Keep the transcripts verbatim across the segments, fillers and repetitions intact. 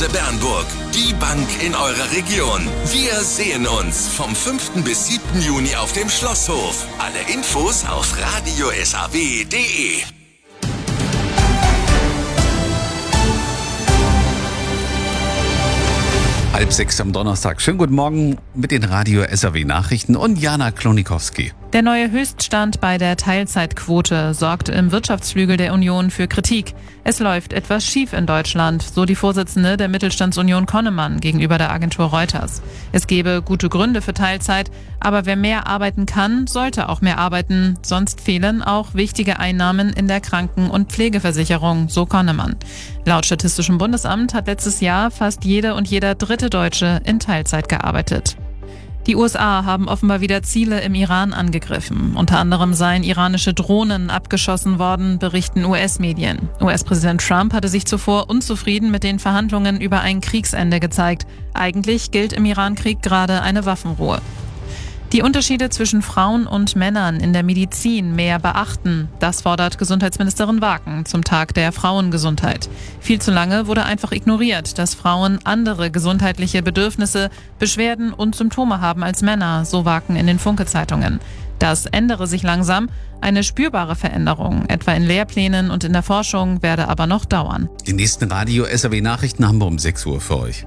Bankenstation Bernburg. Die Bank in eurer Region. Wir sehen uns vom fünften bis siebten Juni auf dem Schlosshof. Alle Infos auf radio s a w punkt d e. Halb sechs am Donnerstag. Schönen guten Morgen mit den Radio S A W Nachrichten und Jana Klonikowski. Der neue Höchststand bei der Teilzeitquote sorgt im Wirtschaftsflügel der Union für Kritik. Es läuft etwas schief in Deutschland, so die Vorsitzende der Mittelstandsunion Konnemann gegenüber der Agentur Reuters. Es gebe gute Gründe für Teilzeit, aber wer mehr arbeiten kann, sollte auch mehr arbeiten. Sonst fehlen auch wichtige Einnahmen in der Kranken- und Pflegeversicherung, so Konnemann. Laut Statistischem Bundesamt hat letztes Jahr fast jede und jeder dritte Deutsche in Teilzeit gearbeitet. Die U S A haben offenbar wieder Ziele im Iran angegriffen. Unter anderem seien iranische Drohnen abgeschossen worden, berichten U S-Medien. U S-Präsident Trump hatte sich zuvor unzufrieden mit den Verhandlungen über ein Kriegsende gezeigt. Eigentlich gilt im Irankrieg gerade eine Waffenruhe. Die Unterschiede zwischen Frauen und Männern in der Medizin mehr beachten. Das fordert Gesundheitsministerin Waken zum Tag der Frauengesundheit. Viel zu lange wurde einfach ignoriert, dass Frauen andere gesundheitliche Bedürfnisse, Beschwerden und Symptome haben als Männer, so Waken in den Funke-Zeitungen. Das ändere sich langsam. Eine spürbare Veränderung, etwa in Lehrplänen und in der Forschung, werde aber noch dauern. Die nächsten Radio S A W Nachrichten haben wir um sechs Uhr für euch.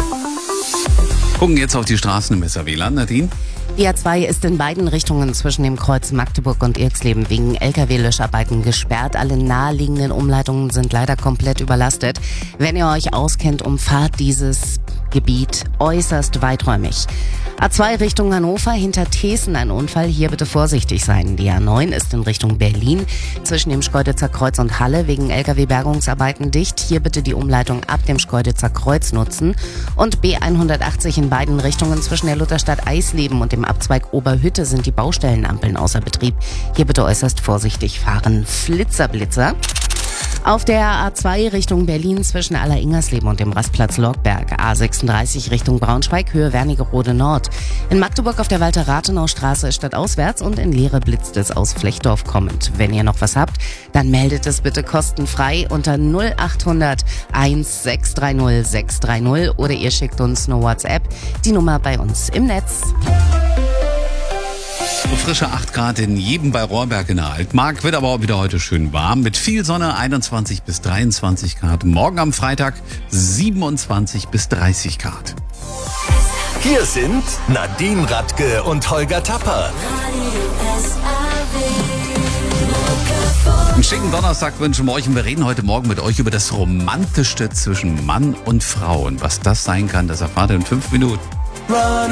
Gucken jetzt auf die Straßen im S A W-Land, Nadine. Die A zwei ist in beiden Richtungen zwischen dem Kreuz Magdeburg und Irxleben wegen L K W-Löscharbeiten gesperrt. Alle naheliegenden Umleitungen sind leider komplett überlastet. Wenn ihr euch auskennt, umfahrt dieses Gebiet äußerst weiträumig. A zwei Richtung Hannover, hinter Thesen ein Unfall. Hier bitte vorsichtig sein. Die A neun ist in Richtung Berlin zwischen dem Schkeuditzer Kreuz und Halle wegen L K W-Bergungsarbeiten dicht. Hier bitte die Umleitung ab dem Schkeuditzer Kreuz nutzen. Und B hundertachtzig in beiden Richtungen zwischen der Lutherstadt Eisleben und dem Abzweig Oberhütte sind die Baustellenampeln außer Betrieb. Hier bitte äußerst vorsichtig fahren. Flitzer, Blitzer. Auf der A zwei Richtung Berlin zwischen Aller-Ingersleben und dem Rastplatz Lorgberg. A sechsunddreißig Richtung Braunschweig, Höhe Wernigerode Nord. In Magdeburg auf der Walter-Rathenau-Straße stadtauswärts und in Leere blitzt es aus Flechdorf kommend. Wenn ihr noch was habt, dann meldet es bitte kostenfrei unter null achthundert sechs drei null sechs drei null oder ihr schickt uns eine WhatsApp. Die Nummer bei uns im Netz. Frische acht Grad in jedem bei Rohrberg in der Altmark. Wird aber auch wieder heute schön warm. Mit viel Sonne einundzwanzig bis dreiundzwanzig Grad. Morgen am Freitag siebenundzwanzig bis dreißig Grad. Hier sind Nadine Radke und Holger Tapper. Einen schicken Donnerstag wünschen wir euch und wir reden heute Morgen mit euch über das Romantischste zwischen Mann und Frau. Und was das sein kann, das erfahrt ihr in fünf Minuten.